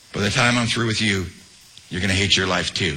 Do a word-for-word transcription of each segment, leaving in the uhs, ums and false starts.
by the time I'm through with you, you're going to hate your life too.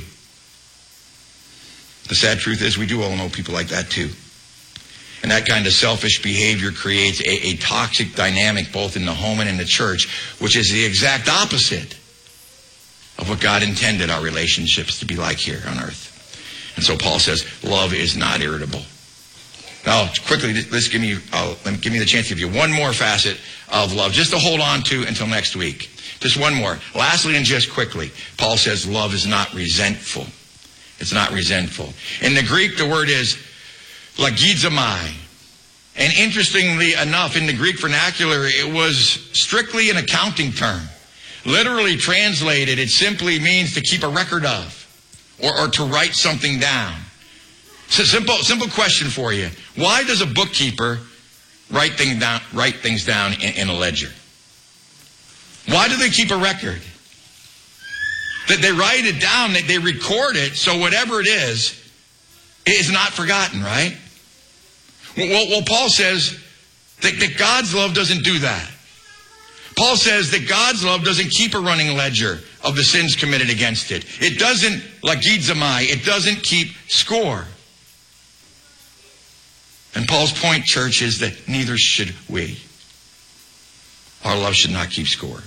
The sad truth is we do all know people like that too. And that kind of selfish behavior creates a, a toxic dynamic both in the home and in the church, which is the exact opposite of what God intended our relationships to be like here on earth. And so Paul says, love is not irritable. Now, quickly, let's give me, uh, let me give me the chance to give you one more facet of love, just to hold on to until next week. Just one more. Lastly, and just quickly, Paul says love is not resentful. It's not resentful. In the Greek, the word is lagizomai. And interestingly enough, in the Greek vernacular, it was strictly an accounting term. Literally translated, it simply means to keep a record of, or, or to write something down. So simple, simple question for you. Why does a bookkeeper write things down, write things down in, in a ledger? Why do they keep a record? That they write it down, that they record it, so whatever it is, it is not forgotten, right? Well, well Paul says that, that God's love doesn't do that. Paul says that God's love doesn't keep a running ledger of the sins committed against it. It doesn't, lagizomai, it doesn't keep score. And Paul's point, church, is that neither should we. Our love should not keep score.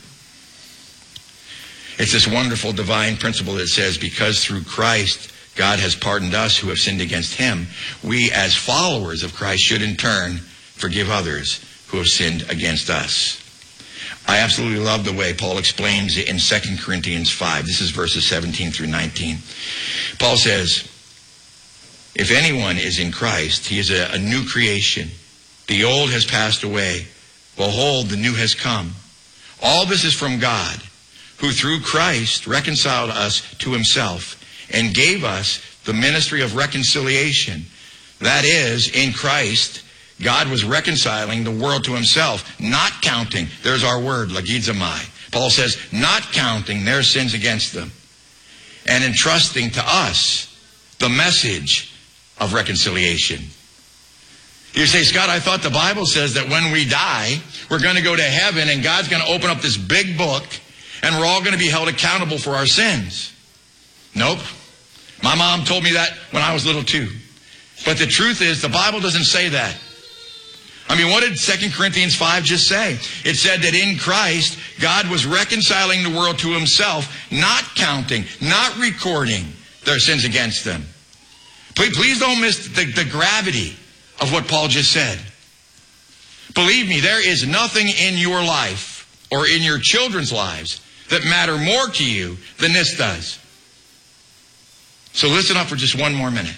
It's this wonderful divine principle that says, because through Christ, God has pardoned us who have sinned against him, we as followers of Christ should in turn forgive others who have sinned against us. I absolutely love the way Paul explains it in Second Corinthians five. This is verses seventeen through nineteen. Paul says, if anyone is in Christ, he is a, a new creation. The old has passed away. Behold, the new has come. All this is from God, who through Christ reconciled us to himself and gave us the ministry of reconciliation. That is, in Christ, God was reconciling the world to himself, not counting, there's our word, lagizomai. Paul says, not counting their sins against them, and entrusting to us the message of reconciliation. You say, Scott, I thought the Bible says that when we die, we're going to go to heaven and God's going to open up this big book and we're all going to be held accountable for our sins. Nope. My mom told me that when I was little too. But the truth is, the Bible doesn't say that. I mean, what did Second Corinthians five just say? It said that in Christ, God was reconciling the world to himself, not counting, not recording their sins against them. Please, please don't miss the, the gravity of what Paul just said. Believe me, there is nothing in your life or in your children's lives that matter more to you than this does. So listen up for just one more minute.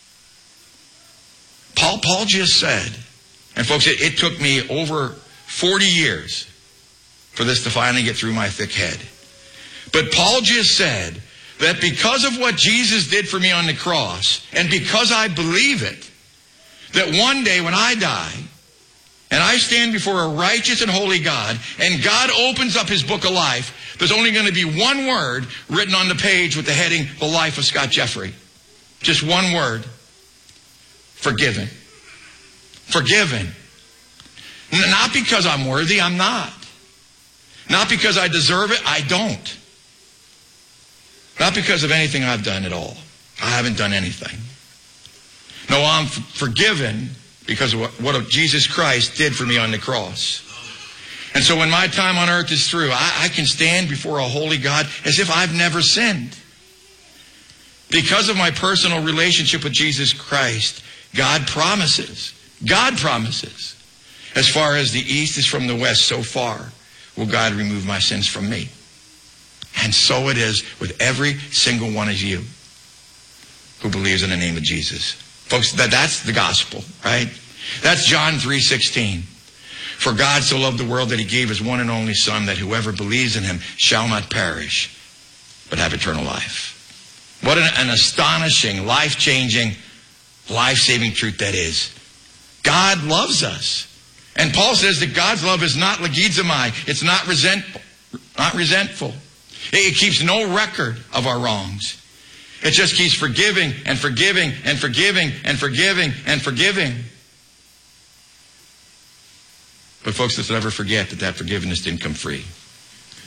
Paul, Paul just said, and folks, it, it took me over forty years for this to finally get through my thick head. But Paul just said that because of what Jesus did for me on the cross, and because I believe it, that one day when I die, and I stand before a righteous and holy God, and God opens up his book of life, there's only going to be one word written on the page with the heading, The Life of Scott Jeffrey. Just one word. Forgiven. Forgiven. Not because I'm worthy, I'm not. Not because I deserve it, I don't. Not because of anything I've done at all. I haven't done anything. No, I'm f- forgiven because of what, what Jesus Christ did for me on the cross. And so when my time on earth is through, I, I can stand before a holy God as if I've never sinned. Because of my personal relationship with Jesus Christ, God promises, God promises, as far as the east is from the west, so far will God remove my sins from me. And so it is with every single one of you who believes in the name of Jesus. Folks, that, that's the gospel, right? That's John three sixteen. For God so loved the world that he gave his one and only Son, that whoever believes in him shall not perish, but have eternal life. What an, an astonishing, life-changing, life-saving truth that is. God loves us. And Paul says that God's love is not lagizomai. It's not resentful. Not resentful. It keeps no record of our wrongs. It just keeps forgiving and forgiving and forgiving and forgiving and forgiving. But folks, let's never forget that that forgiveness didn't come free.